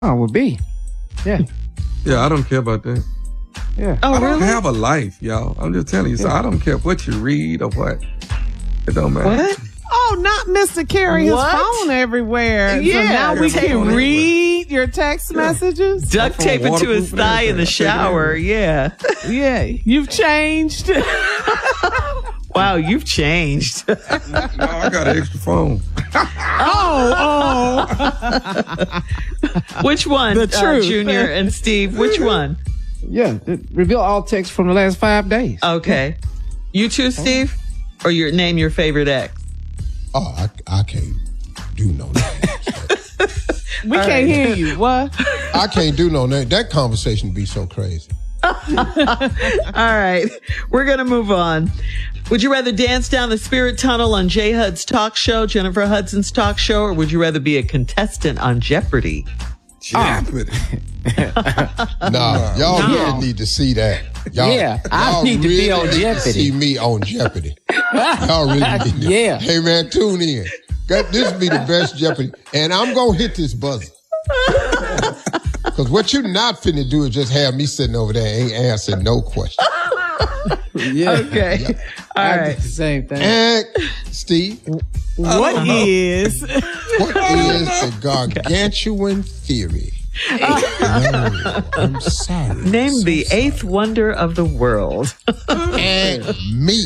Oh, would be. Yeah. Yeah, I don't care about that. Yeah. Oh, I don't really? have a life, y'all. I'm just telling you. So I don't care what you read or what. It don't matter. What? Oh, not Mr. carry his What? phone everywhere. Yeah, so now we tape can it. read your text messages. Duct tape it to his thigh in the shower. Yeah. Yeah, you've changed. Wow, you've changed. No, I got an extra phone. Which one, The truth. Junior and Steve? Which one? Yeah. Reveal all texts from the last 5 days. Okay. You too, Steve? Or name your favorite ex? Oh, I can't do no names. We can't hear you. What? I can't do no name. That conversation be so crazy. All right. We're going to move on. Would you rather dance down the spirit tunnel on J. Hud's talk show, Jennifer Hudson's talk show, or would you rather be a contestant on Jeopardy? Jeopardy. Nah, y'all really need to see that. Y'all, I need to be on Jeopardy. See me on Jeopardy. Y'all really need to. Yeah. Hey, man, tune in. This be the best Jeopardy. And I'm going to hit this buzzer. Because what you're not finna do is just have me sitting over there and ain't answering no question. Yeah. Okay. Yeah. All I right. did the same thing. And, Steve, What is? what is the gargantuan theory? No, I'm sorry. Name So the sorry. eighth wonder of the world. And me.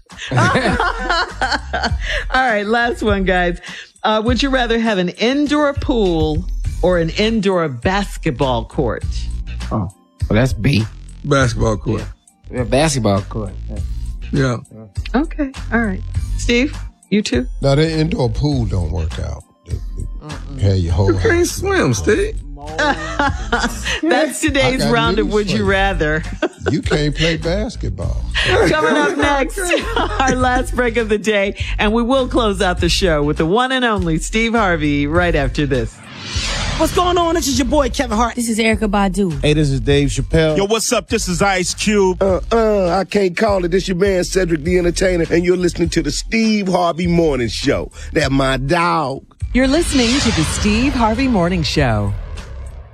All right, last one, guys. Would you rather have an indoor pool or an indoor basketball court? Oh, well, that's B. Basketball court. Yeah, basketball court. Yeah. Okay. All right. Steve, you too? Now, the indoor pool don't work out. Have your whole You can't house. swim, Steve. That's today's I got round of news Would for You you. Rather. You can't play basketball. Coming up next, our last break of the day, and we will close out the show with the one and only Steve Harvey right after this. What's going on? This is your boy, Kevin Hart. This is Erykah Badu. Hey, this is Dave Chappelle. Yo, what's up? This is Ice Cube. I can't call it. This your man, Cedric the Entertainer, and you're listening to the Steve Harvey Morning Show. That my dog. You're listening to the Steve Harvey Morning Show.